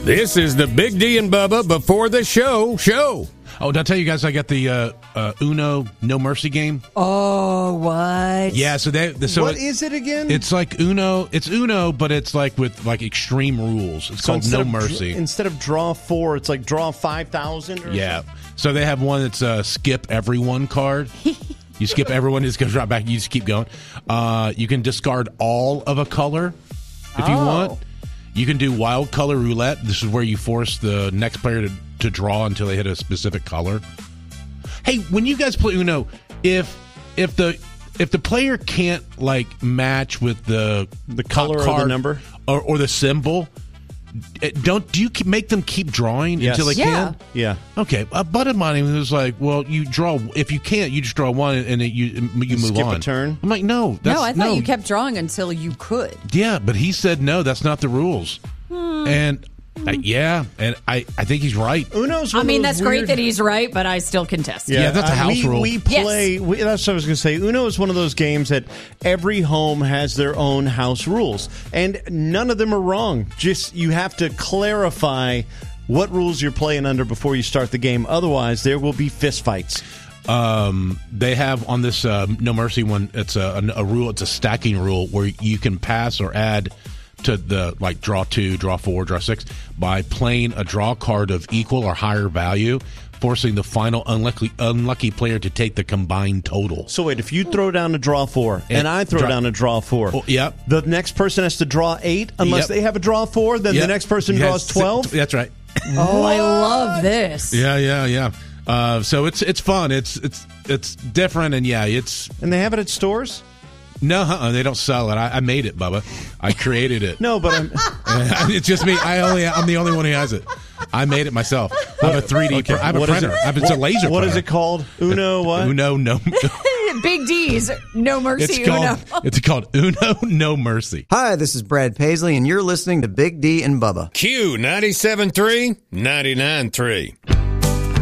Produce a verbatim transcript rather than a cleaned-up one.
This is the Big D and Bubba before the show show. Oh, did I tell you guys I got the uh, uh, Uno No Mercy game? Oh, what? Yeah, so they. So what it, is it again? It's like Uno. It's Uno, but it's like with like extreme rules. It's so called No of, Mercy. Instead of draw four, it's like draw five thousand. Yeah. So they have one that's a skip everyone card. You skip everyone, it just goes right back. You just keep going. Uh, you can discard all of a color if you Oh. want. You can do wild color roulette. This is where you force the next player to, to draw until they hit a specific color. Hey, when you guys play Uno, if if the if the player can't like match with the The color top or the card number? or, or the symbol, it- don't do you keep- make them keep drawing Yes. until they Yeah. can? Yeah. Okay, a buddy of mine was like, "Well, you draw. If you can't, you just draw one, and it, you you move skip a on." turn? I'm like, "No, that's, No, I thought you kept drawing until you could. Yeah, but he said no. That's not the rules. Hmm. And uh, yeah, and I, I think he's right. Uno's one I mean, of those that's great weird- that he's right, but I still contest. Yeah, that's a uh, house we, rule. We play. We, that's what I was going to say. Uno is one of those games that every home has their own house rules, and none of them are wrong. Just you have to clarify what rules you're playing under before you start the game. Otherwise, there will be fistfights. Um, they have on this uh, No Mercy one. It's a, a, a rule. It's a stacking rule where you can pass or add to the like draw two, draw four, draw six by playing a draw card of equal or higher value, forcing the final unlucky unlucky player to take the combined total. So wait, if you throw down a draw four and, And I throw draw- down a draw four, Oh, yep. the next person has to draw eight unless Yep. they have a draw four. Then Yep. the next person Yes, draws twelve. That's right. Oh, I love this. Yeah, yeah, yeah. Uh, so it's it's fun. It's it's it's different, and yeah, it's And they have it at stores. no, uh-uh, they don't sell it. I, I made it, Bubba. I created it. No, but I'm, It's just me. I only I'm the only one who has it. I made it myself. I have a three D. Okay, pr- I have a what is printer. it? I have, it's a laser. what is printer. it called? Uno what? Uno no. Big D's, no mercy, It's called Uno. it's called Uno No Mercy. Hi, this is Brad Paisley, and you're listening to Big D and Bubba. Q ninety-seven point three, ninety-nine point three.